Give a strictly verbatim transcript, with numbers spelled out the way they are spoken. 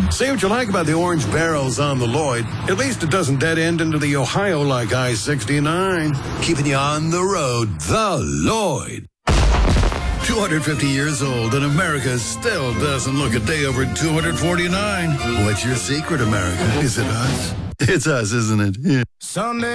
Say what you like about the orange barrels on the Lloyd. At least it doesn't dead end into the Ohio like I sixty-nine. Keeping you on the road, the Lloyd. two hundred fifty years old, and America still doesn't look a day over two hundred forty-nine. What's your secret, America? Is it us? It's us, isn't it? Yeah. Sunday.